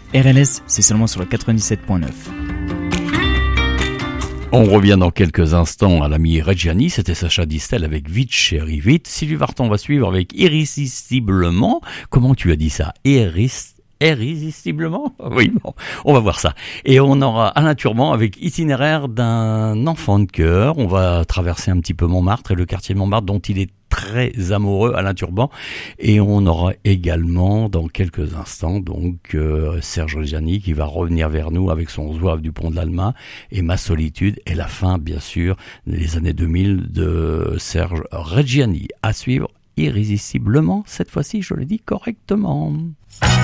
RLS, c'est seulement sur le 97.9. On revient dans quelques instants à l'ami Reggiani, c'était Sacha Distel avec Vite Chéri Vite. Sylvie Vartan va suivre avec Irrésistiblement. Comment tu as dit ça? Irrésistiblement? Oui, bon, on va voir ça. Et on aura Alain Turban avec Itinéraire d'un enfant de cœur. On va traverser un petit peu Montmartre et le quartier de Montmartre dont il est très amoureux, Alain Turban. Et on aura également dans quelques instants donc Serge Reggiani qui va revenir vers nous avec son Zouave du Pont de l'Alma et Ma Solitude et la fin bien sûr des années 2000 de Serge Reggiani. À suivre irrésistiblement, cette fois-ci je le dis correctement.